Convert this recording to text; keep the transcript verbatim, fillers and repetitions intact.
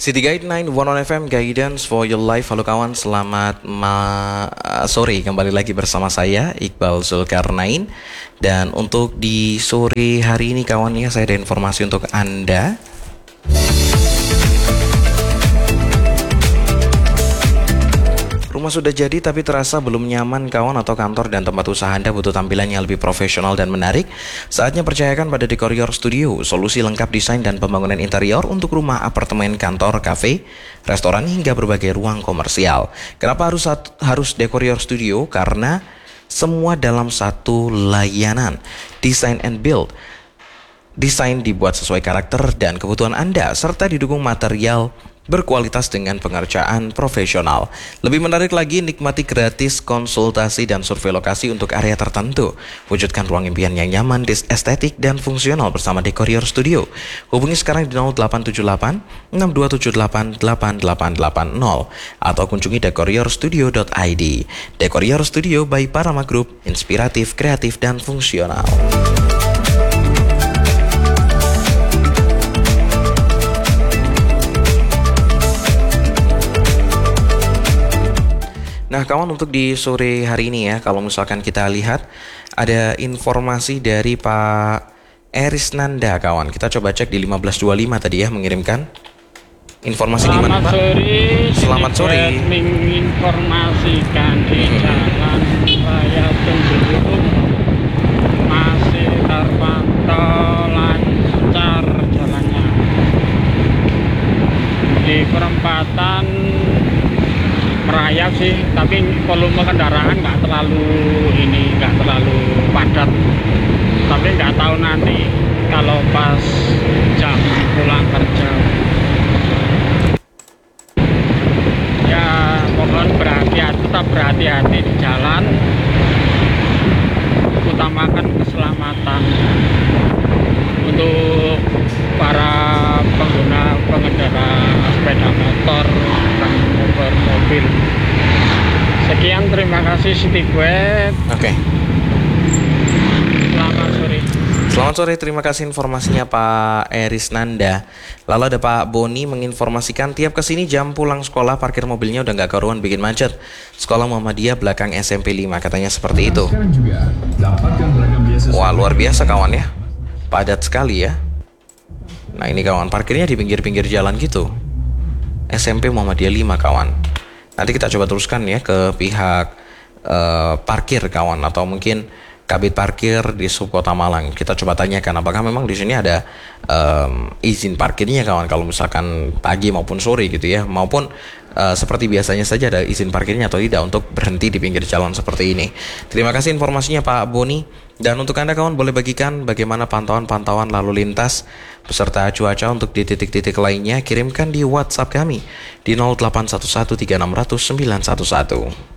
City Guide sembilan puluh satu F M, Guidance for Your Life. Halo kawan, selamat ma- sore. Kembali lagi bersama saya Iqbal Zulkarnain. Dan untuk di sore hari ini kawan ya, saya ada informasi untuk Anda. Rumah sudah jadi tapi terasa belum nyaman kawan, atau kantor dan tempat usaha Anda butuh tampilan yang lebih profesional dan menarik? Saatnya percayakan pada Decorior Studio, solusi lengkap desain dan pembangunan interior untuk rumah, apartemen, kantor, kafe, restoran hingga berbagai ruang komersial. Kenapa harus harus Decorior Studio? Karena semua dalam satu layanan, design and build. Desain dibuat sesuai karakter dan kebutuhan Anda, serta didukung material berkualitas dengan pengerjaan profesional. Lebih menarik lagi, nikmati gratis konsultasi dan survei lokasi untuk area tertentu. Wujudkan ruang impian yang nyaman, estetik, dan fungsional bersama Decorior Studio. Hubungi sekarang di nol delapan tujuh delapan enam dua tujuh delapan delapan delapan delapan nol atau kunjungi decorior studio dot i d. Decorior Studio by Parama Group, inspiratif, kreatif, dan fungsional. Nah kawan, untuk di sore hari ini ya, kalau misalkan kita lihat ada informasi dari Pak Eris Nanda kawan. Kita coba cek di lima belas dua puluh lima tadi ya, mengirimkan informasi di mana Pak? Sore, Selamat sore. Menginformasikan di Jalan Raya Tenggeruk masih terpantau lancar jalannya. Di perempatan merayap sih, tapi volume kendaraan nggak terlalu ini, nggak terlalu padat. Tapi nggak tahu nanti kalau pas jam pulang kerja. Ya mohon berhati-hati, tetap berhati-hati di jalan, utamakan keselamatan untuk para pengguna pengendara sepeda motor dan mobil. Sekian, terima kasih City Guide. Oke. Okay. Selamat sore. Selamat sore, terima kasih informasinya Pak Eris Nanda. Lalu ada Pak Boni menginformasikan tiap kesini jam pulang sekolah parkir mobilnya udah nggak karuan, bikin macet. Sekolah Muhammadiyah belakang S M P lima, katanya seperti itu. Wah, luar biasa kawan ya, padat sekali ya. Nah ini kawan, parkirnya di pinggir-pinggir jalan gitu. S M P Muhammadiyah lima kawan. Nanti kita coba teruskan ya ke pihak uh, parkir kawan, atau mungkin Kabid Parkir di Subkota Malang. Kita coba tanyakan apakah memang di sini ada um, izin parkirnya kawan, kalau misalkan pagi maupun sore gitu ya, maupun uh, seperti biasanya saja ada izin parkirnya atau tidak untuk berhenti di pinggir jalan seperti ini. Terima kasih informasinya Pak Boni. Dan untuk Anda kawan, boleh bagikan bagaimana pantauan-pantauan lalu lintas beserta cuaca untuk di titik-titik lainnya, kirimkan di WhatsApp kami di nol delapan satu satu tiga enam nol nol sembilan satu satu.